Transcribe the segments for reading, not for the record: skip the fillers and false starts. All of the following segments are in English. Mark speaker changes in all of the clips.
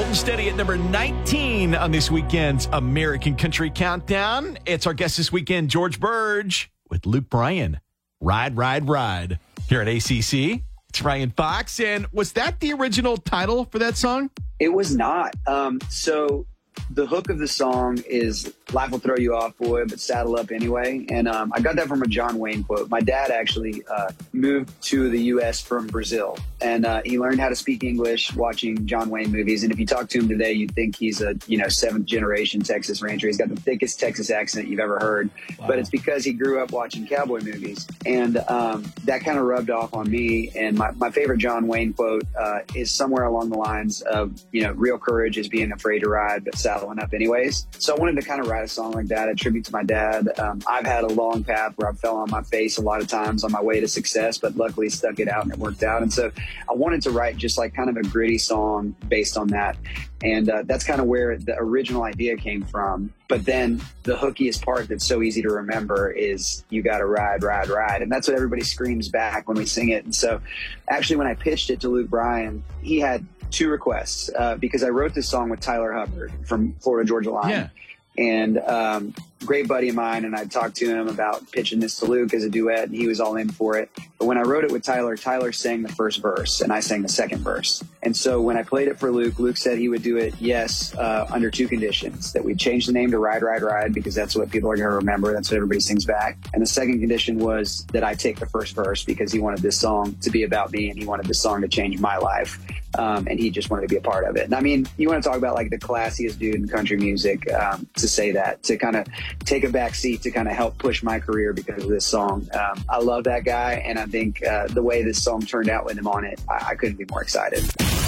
Speaker 1: Holding steady at number 19 on this weekend's American Country Countdown. It's our guest this weekend, George Burge, with Luke Bryan. Ride, Ride, Ride. Here at ACC, it's Ryan Fox. And was that the original title for that song?
Speaker 2: It was not. So the hook of the song is "Life will throw you off, boy, but saddle up anyway." And I got that from a John Wayne quote. My dad actually moved to the U.S. from Brazil, and he learned how to speak English watching John Wayne movies. And if you talk to him today, you'd think he's a seventh generation Texas Ranger. He's got the thickest Texas accent you've ever heard. Wow. But it's because he grew up watching cowboy movies, and that kind of rubbed off on me. And my favorite John Wayne quote is somewhere along the lines of, real courage is being afraid to ride, but saddling up anyways. So I wanted to kind of write a song like that, a tribute to my dad. I've had a long path where I fell on my face a lot of times on my way to success, but luckily stuck it out and it worked out. And so I wanted to write just like kind of a gritty song based on that. And that's kind of where the original idea came from. But then the hookiest part that's so easy to remember is "You gotta ride, ride, ride." And that's what everybody screams back when we sing it. And so actually when I pitched it to Luke Bryan, he had two requests because I wrote this song with Tyler Hubbard from Florida Georgia Line. Yeah. And great buddy of mine, and I talked to him about pitching this to Luke as a duet, and he was all in for it. But when I wrote it with Tyler, Tyler sang the first verse, and I sang the second verse. And so when I played it for Luke, Luke said he would do it, under two conditions: that we'd change the name to Ride, Ride, Ride, because that's what people are going to remember. That's what everybody sings back. And the second condition was that I take the first verse, because he wanted this song to be about me, and he wanted this song to change my life. And he just wanted to be a part of it. And I mean, you want to talk about like the classiest dude in country music, to say that, to kind of take a back seat to kind of help push my career because of this song. I love that guy, and I think the way this song turned out with him on it, I couldn't be more excited.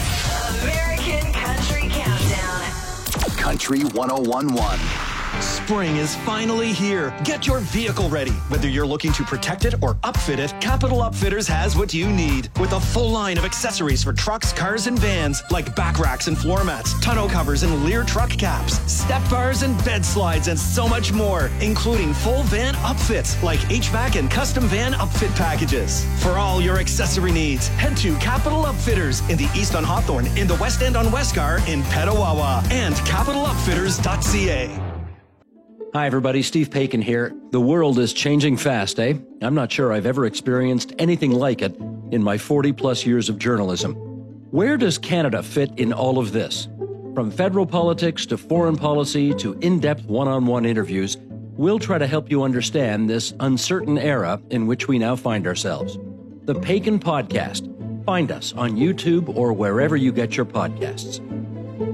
Speaker 3: American Country Countdown.
Speaker 4: Country 1011.
Speaker 5: Spring is finally here. Get your vehicle ready. Whether you're looking to protect it or upfit it, Capital Upfitters has what you need. With a full line of accessories for trucks, cars, and vans, like back racks and floor mats, tonneau covers and Lear truck caps, step bars and bed slides, and so much more, including full van upfits like HVAC and custom van upfit packages. For all your accessory needs, head to Capital Upfitters in the East on Hawthorne, in the West End on Westcar, in Petawawa, and capitalupfitters.ca.
Speaker 6: Hi, everybody. Steve Paikin here. The world is changing fast, eh? I'm not sure I've ever experienced anything like it in my 40-plus years of journalism. Where does Canada fit in all of this? From federal politics to foreign policy to in-depth one-on-one interviews, we'll try to help you understand this uncertain era in which we now find ourselves. The Paikin Podcast. Find us on YouTube or wherever you get your podcasts.